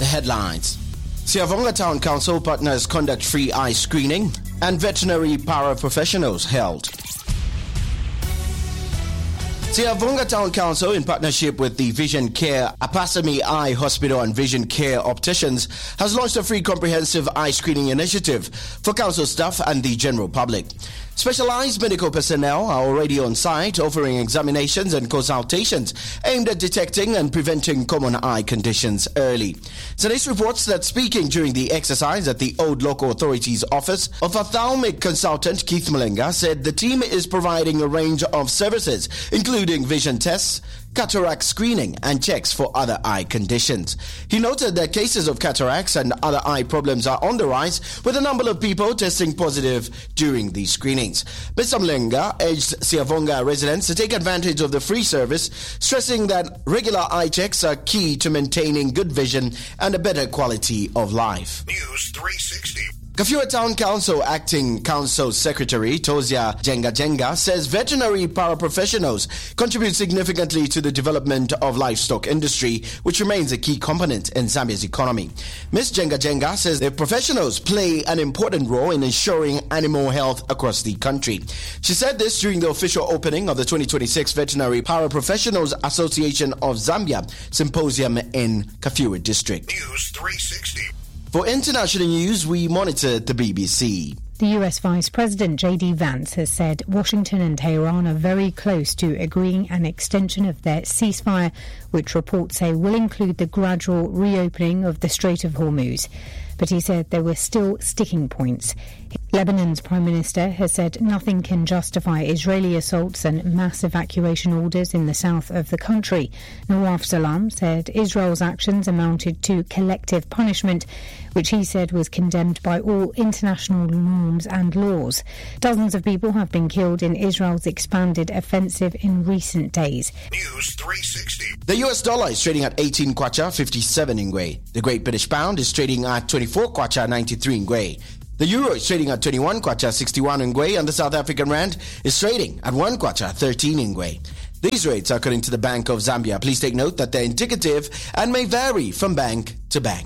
headlines. Siavonga Town Council partners conduct free eye screening and veterinary paraprofessionals held. Siavonga Town Council, in partnership with the Vision Care Apasami Eye Hospital and Vision Care Opticians, has launched a free comprehensive eye screening initiative for council staff and the general public. Specialized medical personnel are already on site offering examinations and consultations aimed at detecting and preventing common eye conditions early. Today's reports that speaking during the exercise at the Old Local Authority's office, ophthalmic consultant Keith Malenga said the team is providing a range of services, including vision tests, cataract screening and checks for other eye conditions. He noted that cases of cataracts and other eye problems are on the rise, with a number of people testing positive during these screenings. Mr. Malenga urged Siavonga residents to take advantage of the free service, stressing that regular eye checks are key to maintaining good vision and a better quality of life. News 360. Kafue Town Council Acting Council Secretary Tozia Jenga says veterinary paraprofessionals contribute significantly to the development of livestock industry, which remains a key component in Zambia's economy. Ms. Jenga says the professionals play an important role in ensuring animal health across the country. She said this during the official opening of the 2026 Veterinary Paraprofessionals Association of Zambia Symposium in Kafue District. News 360. For international news, we monitor the BBC. The US Vice President J.D. Vance has said Washington and Tehran are very close to agreeing an extension of their ceasefire, which reports say will include the gradual reopening of the Strait of Hormuz. But he said there were still sticking points. Lebanon's Prime Minister has said nothing can justify Israeli assaults and mass evacuation orders in the south of the country. Nawaf Salam said Israel's actions amounted to collective punishment, which he said was condemned by all international norms and laws. Dozens of people have been killed in Israel's expanded offensive in recent days. News 360. The US dollar is trading at 18 kwacha 57 ngwe. The Great British Pound is trading at 24 kwacha 93 ngwe. The euro is trading at 21 kwacha 61 ngwe, and the South African rand is trading at 1 kwacha 13 ngwe. These rates are according to the Bank of Zambia. Please take note that they're indicative and may vary from bank to bank.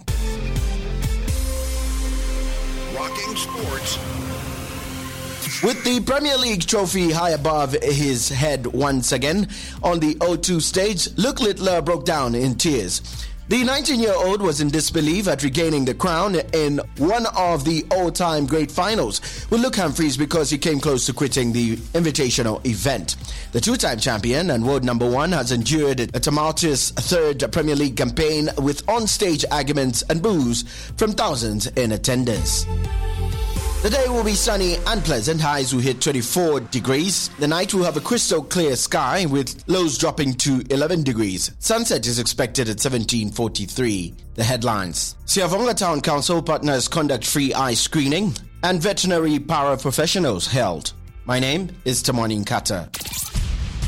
Rocking sports. With the Premier League trophy high above his head once again on the O2 stage, Luke Littler broke down in tears. The 19-year-old was in disbelief at regaining the crown in one of the all-time great finals with Luke Humphries because he came close to quitting the invitational event. The two-time champion and world number one has endured a tumultuous third Premier League campaign with on-stage arguments and boos from thousands in attendance. The day will be sunny and pleasant. Highs will hit 24 degrees. The night will have a crystal clear sky with lows dropping to 11 degrees. Sunset is expected at 17:43. The headlines. Siavonga Town Council partners conduct free eye screening and veterinary paraprofessionals held. My name is Tamani Nkata.